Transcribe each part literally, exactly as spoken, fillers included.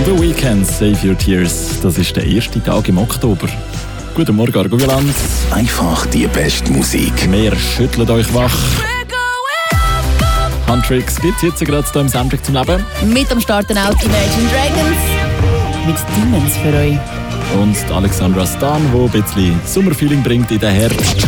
The Weeknd, Save Your Tears. Das ist der erste Tag im Oktober. Guten Morgen, Argoviland. Einfach die beste Musik. Wir schütteln euch wach. Handtricks gibt es jetzt gerade hier im Sendung zum Leben. Mit am Starten auch die Imagine Dragons. Mit Demons für euch. Und die Alexandra Stan, die ein bisschen Sommerfeeling bringt in den Herbst.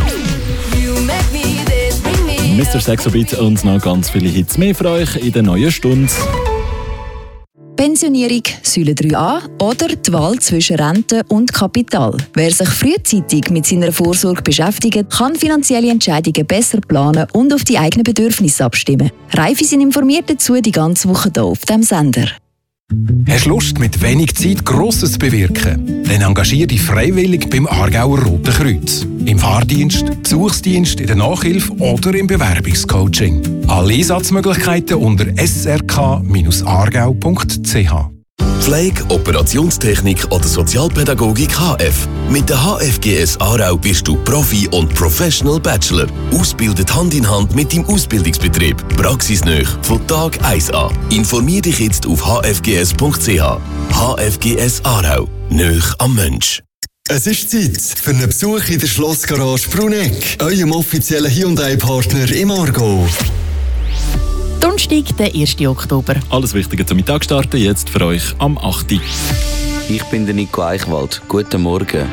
Mister Sexobit und noch ganz viele Hits mehr für euch in der neuen Stunde. Pensionierung, Säule drei a oder die Wahl zwischen Rente und Kapital. Wer sich frühzeitig mit seiner Vorsorge beschäftigt, kann finanzielle Entscheidungen besser planen und auf die eigenen Bedürfnisse abstimmen. Reife sind informiert dazu die ganze Woche hier auf dem Sender. Hast du Lust, mit wenig Zeit Grosses zu bewirken? Dann engagiere dich freiwillig beim Aargauer Roten Kreuz. Im Fahrdienst, Besuchsdienst, in der Nachhilfe oder im Bewerbungscoaching. Alle Einsatzmöglichkeiten unter s r k Bindestrich aargau punkt c h. Pflege, Operationstechnik oder Sozialpädagogik H F. Mit der H F G S Aarau bist du Profi und Professional Bachelor. Ausbildet Hand in Hand mit dem Ausbildungsbetrieb. Praxisnah von Tag eins an. Informier dich jetzt auf h f g s punkt c h. H F G S Aarau. Nöch am Mensch. Es ist Zeit für einen Besuch in der Schlossgarage Bruneck, eurem offiziellen Hyundai-Partner im Aargau. Donnerstag, der ersten Oktober. Alles Wichtige zum Mittag starten jetzt für euch am achten Ich bin der Nico Eichwald. Guten Morgen.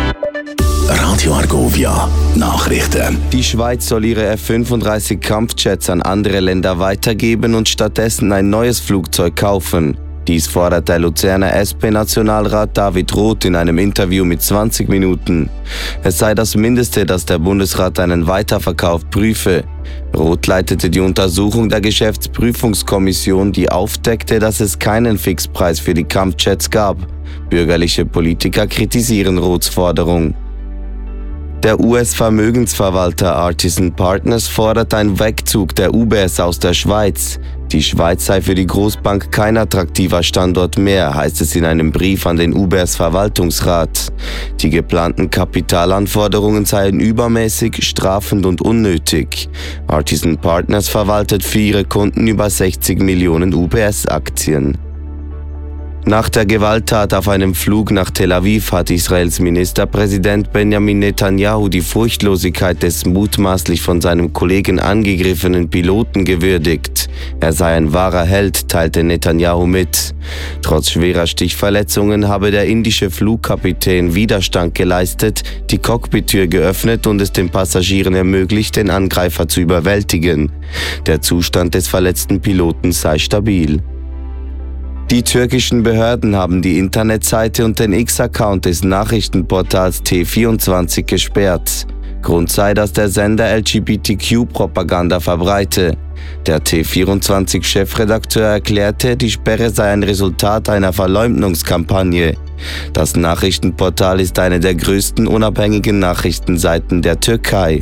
Radio Argovia. Nachrichten. Die Schweiz soll ihre F fünfunddreißig Kampfjets an andere Länder weitergeben und stattdessen ein neues Flugzeug kaufen. Dies fordert der Luzerner S P-Nationalrat David Roth in einem Interview mit zwanzig Minuten. Es sei das Mindeste, dass der Bundesrat einen Weiterverkauf prüfe. Roth leitete die Untersuchung der Geschäftsprüfungskommission, die aufdeckte, dass es keinen Fixpreis für die Kampfjets gab. Bürgerliche Politiker kritisieren Roths Forderung. Der U S-Vermögensverwalter Artisan Partners fordert einen Wegzug der U B S aus der Schweiz. Die Schweiz sei für die Großbank kein attraktiver Standort mehr, heißt es in einem Brief an den U B S-Verwaltungsrat. Die geplanten Kapitalanforderungen seien übermäßig, strafend und unnötig. Artisan Partners verwaltet für ihre Kunden über sechzig Millionen U B S-Aktien. Nach der Gewalttat auf einem Flug nach Tel Aviv hat Israels Ministerpräsident Benjamin Netanyahu die Furchtlosigkeit des mutmaßlich von seinem Kollegen angegriffenen Piloten gewürdigt. Er sei ein wahrer Held, teilte Netanyahu mit. Trotz schwerer Stichverletzungen habe der indische Flugkapitän Widerstand geleistet, die Cockpittür geöffnet und es den Passagieren ermöglicht, den Angreifer zu überwältigen. Der Zustand des verletzten Piloten sei stabil. Die türkischen Behörden haben die Internetseite und den X-Account des Nachrichtenportals T vierundzwanzig gesperrt. Grund sei, dass der Sender L G B T Q-Propaganda verbreite. Der T vierundzwanzig-Chefredakteur erklärte, die Sperre sei ein Resultat einer Verleumdungskampagne. Das Nachrichtenportal ist eine der größten unabhängigen Nachrichtenseiten der Türkei.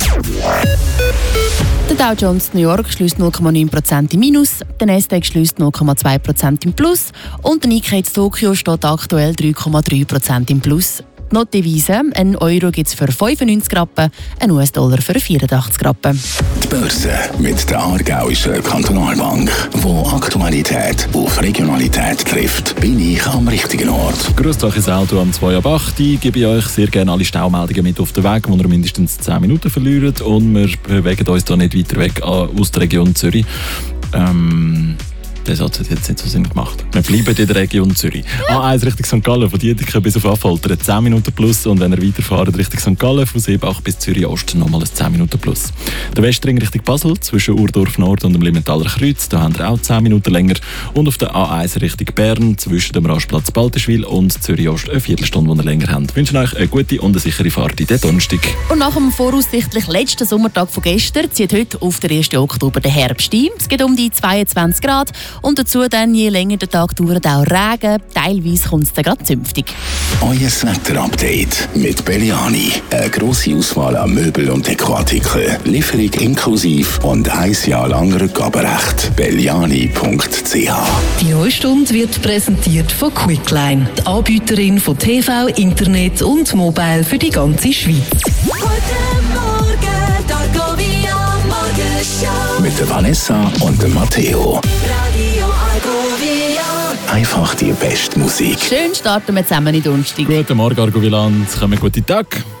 Der Dow Jones New York schließt null Komma neun Prozent im Minus, der Nasdaq schließt null Komma zwei Prozent im Plus und der Nikkei Tokio steht aktuell drei Komma drei Prozent im Plus. Noch die Devise, ein Euro gibt es für fünfundneunzig Rappen, ein U S-Dollar für vierundachtzig Rappen. Die Börse mit der Aargauischen Kantonalbank, wo Aktualität auf Regionalität trifft, bin ich am richtigen Ort. Grüßt euch ins Auto am zwei ab acht. Ich gebe euch sehr gerne alle Staumeldungen mit auf den Weg, wo ihr mindestens zehn Minuten verliert. Und wir bewegen uns hier nicht weiter weg aus der Region Zürich. Ähm... Der Satz hat jetzt nicht so Sinn gemacht. Wir bleiben in der Region Zürich. A eins Richtung Sankt Gallen, von Dietikon bis auf Affoltern zehn Minuten plus. Und wenn ihr weiterfahrt Richtung Sankt Gallen, von Seebach bis Zürich Ost nochmal ein zehn Minuten plus. Der Westring Richtung Basel, zwischen Urdorf Nord und dem Limmentaler Kreuz, da haben wir auch zehn Minuten länger. Und auf der A eins Richtung Bern, zwischen dem Rastplatz Balterschwil und Zürich Ost, eine Viertelstunde, die ihr länger habt. Ich wünsche euch eine gute und eine sichere Fahrt in den Donnerstag. Und nach dem voraussichtlich letzten Sommertag von gestern zieht heute auf den ersten Oktober der Herbst ein. Es geht um die zweiundzwanzig Grad und dazu dann, je länger der Tag dauert, auch Regen. Teilweise kommt es dann gerade zünftig. Euer Wetter-Update mit Belliani. Eine grosse Auswahl an Möbel- und Dekoartikeln. Lieferung inklusive und ein Jahr lang Rückgaberecht. belliani punkt c h. Die neue Stunde wird präsentiert von Quickline, die Anbieterin von T V, Internet und Mobile für die ganze Schweiz. Guten Morgen, Argovia Morgenshow. Mit der Vanessa und dem Matteo. Radio Argovia. einfach die beste Musik. Schön starten wir zusammen in den Donnerstag. Guten Morgen, Argovilanz. Kommen guten Tag.